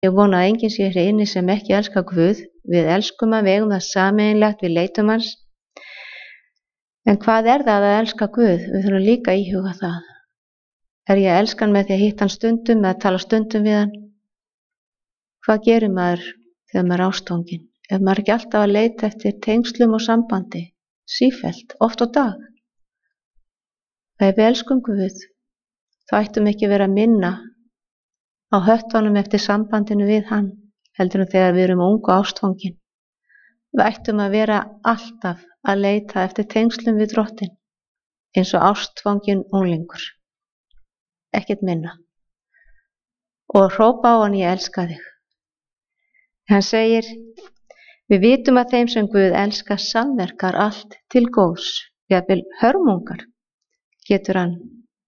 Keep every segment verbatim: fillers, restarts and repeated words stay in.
Ég vona að enginn sé hér inni sem ekki elskar Guð. Við elskum hann, við eigum það sameiginlegt, við leitum hans. En hvað er það að elska Guð? Við þurfum líka að íhuga það. Er ég að elska hann með því að hitta hann stundum, með að tala stundum við hann? Hvað gerir maður þegar maður er ástfanginn? Ef maður ekki alltaf að leita eftir tengslum og sambandi, sífellt, oft á dag. Ef við elskum Guð, þá ættum ekki vera að minna á höttunum eftir sambandinu við hann, heldur en þegar við erum ungu ástfangin. Við ættum að vera alltaf að leita eftir tengslum við Drottinn, eins og ástfangin unglingur. Ekkert minna. Og hrópa á hann, ég elska þig. Hann segir, við vitum að þeim sem Guð elskar samverkar allt til góðs, jafnvel hörmungar getur hann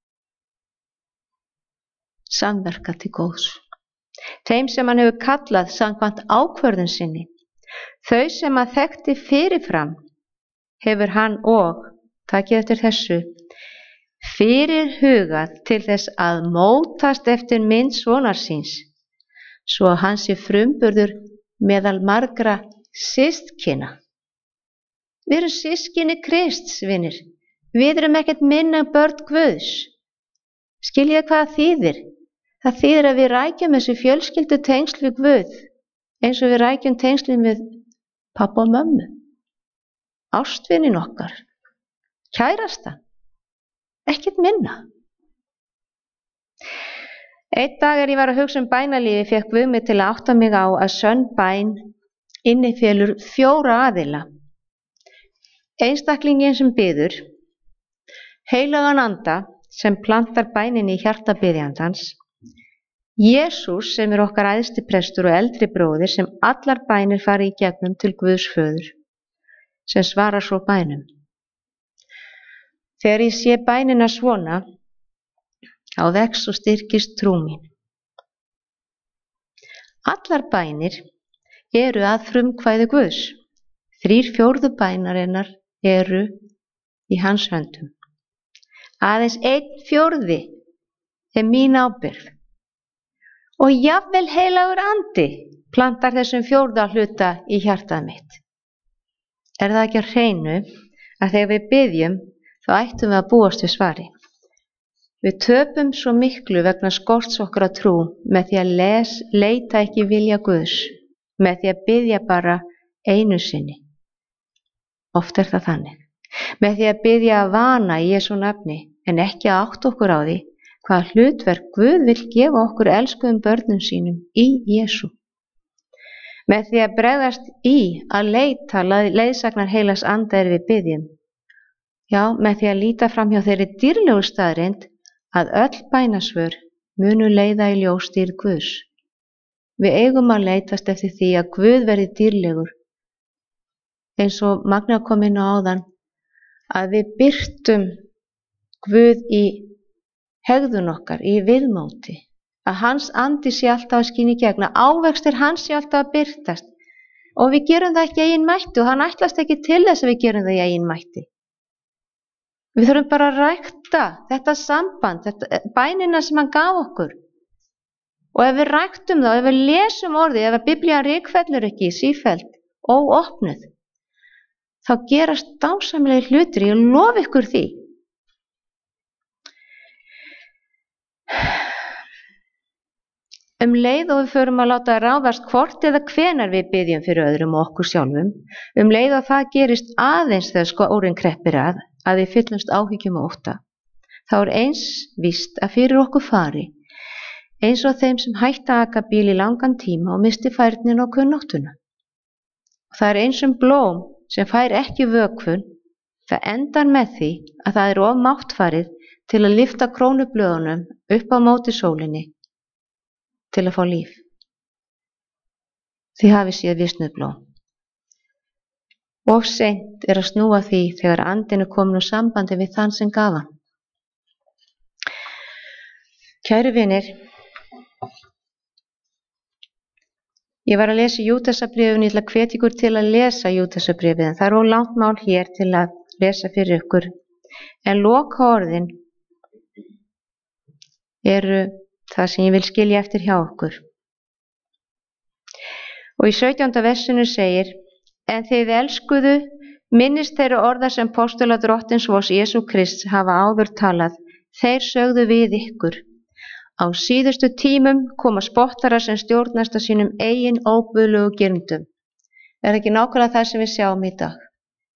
samverka til góðs. Þeim sem hann hefur kallað samkvæmt ákvörðun sinni, þau sem hann þekkti fyrirfram, hefur hann og, takið eftir þessu, fyrirhugað til þess að mótast eftir mynd sonar síns, svo að hann sé frumburður meðal margra systkina. Við erum systkini Krists, vinir. Við erum ekkert minna börn Guðs. Skiljið hvað það þýðir? Það þýðir að við rækjum þessu fjölskyldu tengsl við Guð, eins og við rækjum tengslin við pappa og mömmu, ástvinin okkar, kærasta, ekkert minna. Einn dag er ég var að hugsa um bænalífi, fékk Guð mig til að átta mig á að sönn bæn innifélur fjóra aðila. Einstaklingin sem biður, heilagan anda sem plantar bæninni í hjarta biðjandans, Jesús sem er okkar æðsti prestur og eldri bróðir sem allar bænir fari í gegnum til Guðs föður, sem svarar svo bænum. Þegar ég sé bænina svona, á vex og styrkist trú mín. Allar bænir eru að frumkvæði Guðs. Þrír fjórðu bænarinnar eru í hans höndum. Aðeins einn fjórði er mín ábyrgð. Og jafnvel heilagur andi plantar þessum fjórða hluta í hjartað mitt. Er það ekki á hreinu að þegar við biðjum, þá ættum við að búast við svari. Við töpum svo miklu vegna skorts okkar að trú með því að les, leita ekki vilja Guðs, með því að biðja bara einu sinni. Oft er það þannig. Með því að biðja að vana í Jesú nafni, en ekki að átta okkur á því hvað hlutverk Guð vill gefa okkur elskuðum börnum sínum í Jesú. Með því að bregðast í að leita leiðsagnar heilags anda er við biðjum. Já, með því að líta fram hjá þeirri dýrlegu staðreynd að öll bænasvör munu leiða í ljós dýrð Guðs. Við eigum að leitast eftir því að Guð verði dýrlegur, eins og Magna kom inn á áðan, að við birtum Guð í hegðun okkar, í viðmóti, að hans andi sé alltaf að skína í gegn, að ávextir hans sé alltaf að birtast, og við gerum það ekki í eigin mætti og hann ætlast ekki til þess að við gerum það í eigin mætti. Við þurfum bara að rækta þetta samband, þetta, bænina sem hann gaf okkur. Og ef við ræktum það, ef við lesum orðið, ef að Biblían rykfellur ekki sífellt óopnuð, þá gerast dásamlegir hlutir, ég lofa ykkur því. Um leið og við förum að láta ráðast hvort eða hvenar við biðjum fyrir öðrum og okkur sjálfum, um leið og það gerist aðeins þegar skórinn kreppir að, að við fyllumst áhyggjum og ótta, þá er eins víst að fyrir okkur fari, eins og þeim sem hætta að aka bíl í langan tíma og misti færnin og kunnáttuna. Og það er eins um blóm sem fær ekki vökvun, það endar með því að það er of máttfarið til að lyfta krónublöðunum upp á móti sólinni til að fá líf. Þið hafið séð visnublóm. Og seint er að snúa því þegar andinn er komin úr sambandi við þann sem gaf hann. Kæru vinir, ég var að lesa Júdasarbréfið, ég ætla að hvetja ykkur til að lesa Júdasarbréfið, en það er of langt mál hér til að lesa fyrir ykkur. En lokaorðin eru það sem ég vil skilja eftir hjá okkur. Og í sautjánda versinu segir: En þið elskuðu, minnist þeirra orða sem postula drottins vors Jesú Krists hafa áður talað. Þeir sögðu við ykkur: Á síðustu tímum koma spottarar sem stjórnast af sínum eigin óguðlegu girndum. Er ekki nákvæmlega það sem við sjáum í dag?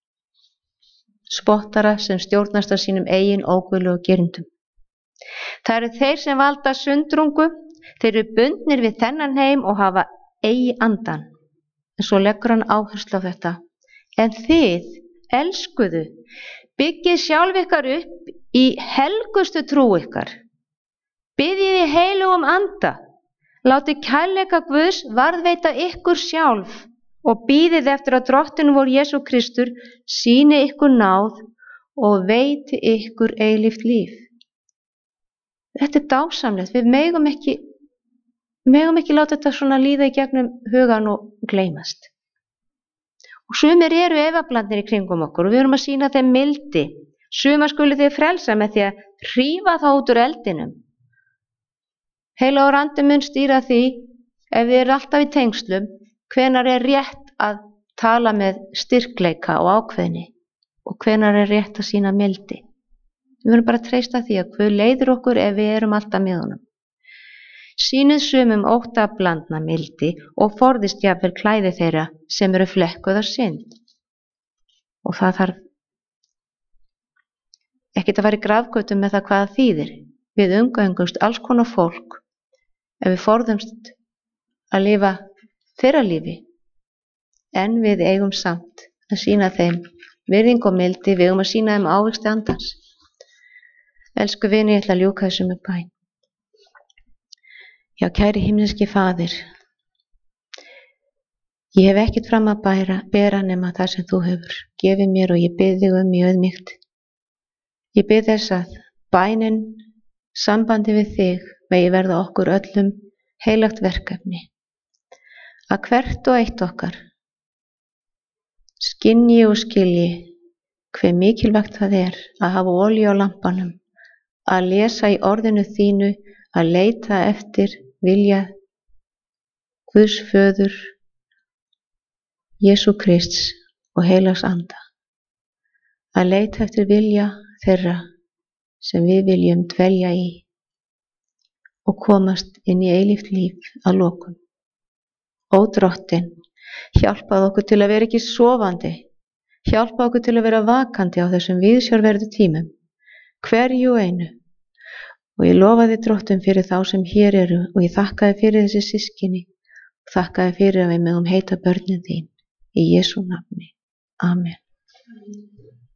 Spottara sem stjórnast af sínum eigin óguðlegu girndum. Það eru þeir sem valda sundrungu, þeir eru bundnir við þennan heim og hafa eigi andan. En svo leggur hann áherslu á þetta. En þið, elskuðu, byggið sjálf ykkar upp í helgustu trú ykkar. Biðjið í heilugum anda. Látið kærleika Guðs varðveita ykkur sjálf og bíðið eftir að drottinn vor Jesú Kristur sýni ykkur náð og veiti ykkur eilíft líf. Þetta er dásamlegt. Við megum ekki, megum ekki láta þetta svona líða í gegnum hugan og gleymast. Og sumir eru efablandnir í kringum okkur og við erum að sýna þeim mildi. Suma skulu þið frelsa með því að hrífa þá út úr eldinum. Heilagur andi mun stýra því, ef við erum alltaf í tengslum, hvenær er rétt að tala með styrkleika og ákveðni og hvenær er rétt að sýna mildi. Við verðum bara að treysta því að Guð leiðir okkur ef við erum alltaf með honum. Sýnið sumum óttablandna mildi og forðist jafnvel klæði þeirra sem eru flekkuð af synd. Og það þarf ekkert að fara í grafgötum með það hvað það þýðir. Við umgöngumst alls konar fólk ef við forðumst að lifa þeirra lífi. En við eigum samt að sýna þeim virðing og mildi, við eigum að sýna þeim ávexti andans. Elsku vini, ég ætla að ljúka þessu með bæn. Já, kæri himneski Faðir, ég hef ekkert fram að bæra, bera nema það sem þú hefur gefið mér og ég bið þig um í auðmýkt. Ég bið þess að bænin, sambandi við þig, megi verða okkur öllum heilagt verkefni. Að hvert og eitt okkar skynji og skilji hve mikilvægt það er að hafa olíu á lampanum, að lesa í orðinu þínu, að leita eftir vilja Guðs föður, Jesú Krists og heilags anda. Að leita eftir vilja þeirra sem við viljum dvelja í og komast inn í eilíft líf að lokum. Ó Drottinn, hjálpað okkur til að vera ekki sofandi, hjálpað okkur til að vera vakandi á þessum viðsjárverðu tímum, hverju einu. Og ég lofa þig Drottinn fyrir þá sem hér eru og ég þakka þig fyrir þessi systkini og þakka þig fyrir að við megum heita börnin þín í Jesú nafni. Amen.